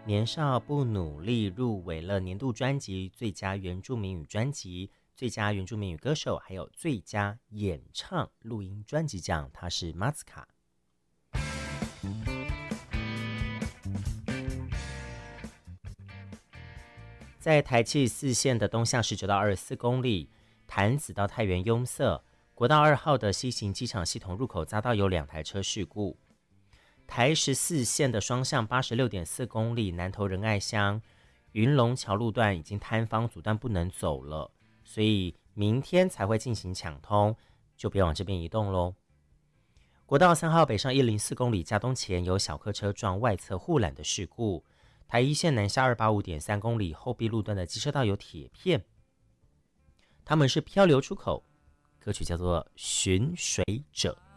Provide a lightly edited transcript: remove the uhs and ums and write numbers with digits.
年少不努力入围了年度专辑、最佳原住民语专辑、最佳原住民语歌手，还有最佳演唱录音专辑奖。他是马斯卡。在台七四线的东向19到24公里，潭子到太原拥塞，国道2号的西行机场系统入口匝道有2台车事故。台14线的双向86.4公里，南投仁爱乡云龙桥路段已经坍方阻断不能走了，所以明天才会进行抢通，就别往这边移动咯。国道3号北上104公里，嘉东前有小客车撞外侧护栏的事故。台一线南下285.3公里，后壁路段的机车道有铁片，他们是漂流出口，歌曲叫做《寻水者》。